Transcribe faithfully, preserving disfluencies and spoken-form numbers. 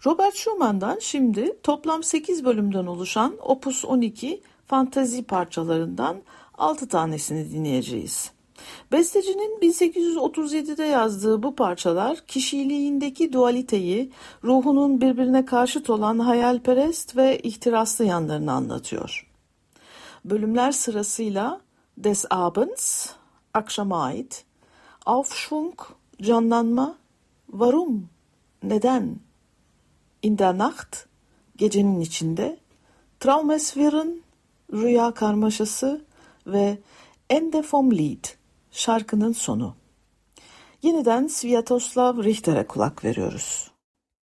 Robert Schumann'dan şimdi toplam sekiz bölümden oluşan Opus on iki fantezi parçalarından altı tanesini dinleyeceğiz. Bestecinin bin sekiz yüz otuz yedide yazdığı bu parçalar kişiliğindeki dualiteyi, ruhunun birbirine karşıt olan hayalperest ve ihtiraslı yanlarını anlatıyor. Bölümler sırasıyla Des Abends, akşama ait, Aufschwung, canlanma, Warum, neden, In der Nacht, gecenin içinde, Traumeswirren, rüya karmaşası ve Ende vom Lied, şarkının sonu. Yeniden Sviatoslav Richter'e kulak veriyoruz.